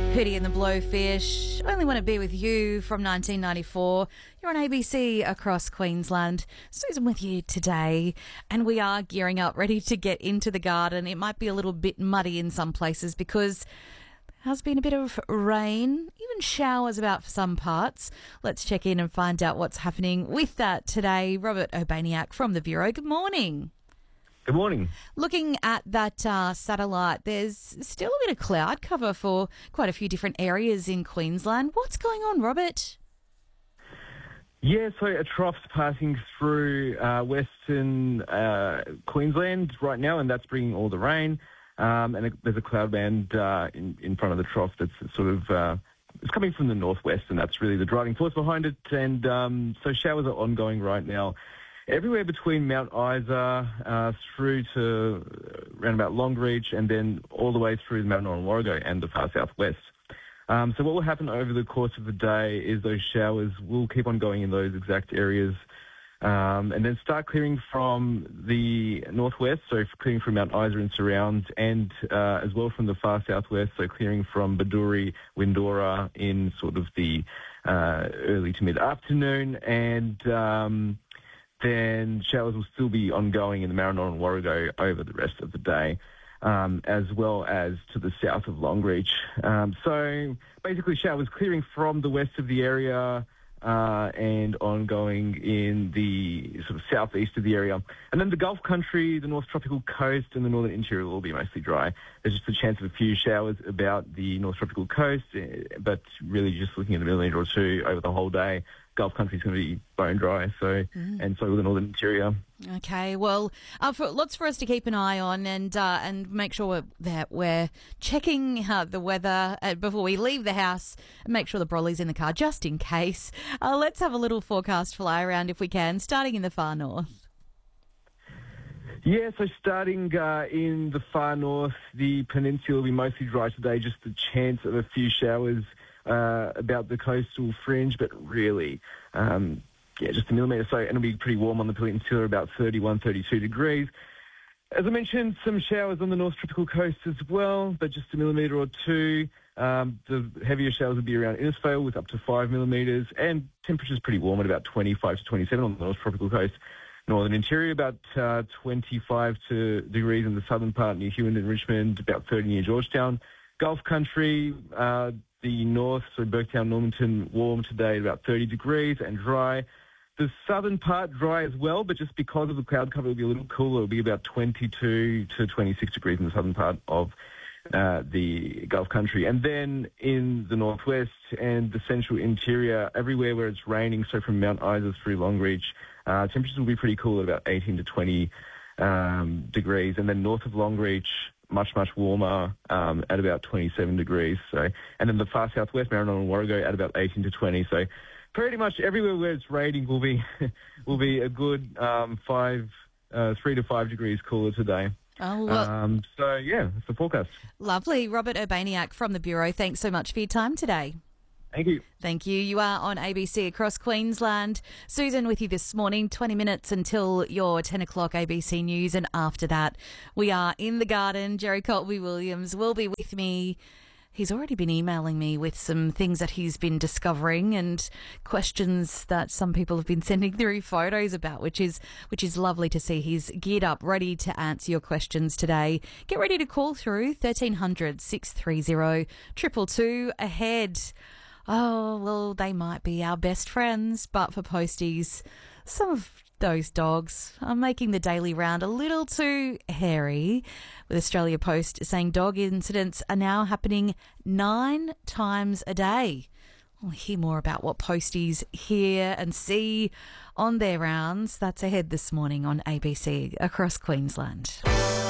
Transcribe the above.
Hootie and the Blowfish, Only Want to Be With You from 1994. You're on ABC across Queensland. Susan with you today, and we are gearing up, ready to get into the garden. It might be a little bit muddy in some places because there has been a bit of rain, even showers about for some parts. Let's check in and find out what's happening with that today. Robert Urbaniak from the Bureau, good morning. Good morning. Looking at that satellite, there's still a bit of cloud cover for quite a few different areas in Queensland. What's going on, Robert? Yeah, so a trough's passing through western Queensland right now, and that's bringing all the rain. And there's a cloud band in front of the trough that's sort of it's coming from the northwest, and that's really the driving force behind it. And so showers are ongoing right now everywhere between Mount Isa through to around about Longreach, and then all the way through Mount Warrego and the far southwest. So what will happen over the course of the day is those showers will keep on going in those exact areas, and then start clearing from the northwest, so clearing from Mount Isa and surrounds, and as well from the far southwest, so clearing from Baduri, Windora in sort of the early to mid-afternoon, and then showers will still be ongoing in the Maranoa and Warrego over the rest of the day, as well as to the south of Longreach. So basically showers clearing from the west of the area and ongoing in the sort of southeast of the area. And then the Gulf country, the North Tropical Coast and the northern interior will be mostly dry. There's just a chance of a few showers about the North Tropical Coast, but really just looking at a millimetre or two over the whole day. Gulf country is going to be bone dry, and so will the northern interior. Okay, well, lots for us to keep an eye on and make sure that we're checking the weather before we leave the house and make sure the brolly's in the car just in case. Let's have a little forecast fly around if we can, starting in the far north. Yeah, so starting in the far north, the peninsula will be mostly dry today, just a chance of a few showers about the coastal fringe, but really, just a millimetre. So, and it'll be pretty warm on the peninsula, about 31, 32 degrees. As I mentioned, some showers on the North Tropical Coast as well, but just a millimetre or two. The heavier showers will be around Innisfail with up to 5 millimetres, and temperatures pretty warm at about 25 to 27 on the North Tropical Coast. Northern interior, about 25 degrees in the southern part near Hewin and Richmond, about 30 near Georgetown. Gulf country, the north, so Burketown, Normanton, warm today at about 30 degrees and dry. The southern part dry as well, but just because of the cloud cover, it'll be a little cooler. It'll be about 22 to 26 degrees in the southern part of the Gulf country. And then in the northwest and the central interior, everywhere where it's raining, so from Mount Isa through Longreach, temperatures will be pretty cool at about 18 to 20 degrees. And then north of Longreach, much warmer at about 27 degrees. So, and then the far southwest, Maranoa and Warrego at about 18 to 20. So pretty much everywhere where it's raining will be a good 3 to 5 degrees cooler today. Oh, well, so yeah, it's the forecast. Lovely. Robert Urbaniak from the Bureau, thanks so much for your time today. Thank you. Thank you. You are on ABC across Queensland. Susan with you this morning, 20 minutes until your 10 o'clock ABC News. And after that, we are in the garden. Jerry Colby-Williams will be with me. He's already been emailing me with some things that he's been discovering and questions that some people have been sending through photos about, which is lovely to see. He's geared up, ready to answer your questions today. Get ready to call through 1300 630 222 ahead. Oh, well, they might be our best friends, but for posties, some of those dogs are making the daily round a little too hairy, with Australia Post saying dog incidents are now happening 9 times a day. We'll hear more about what posties hear and see on their rounds. That's ahead this morning on ABC across Queensland.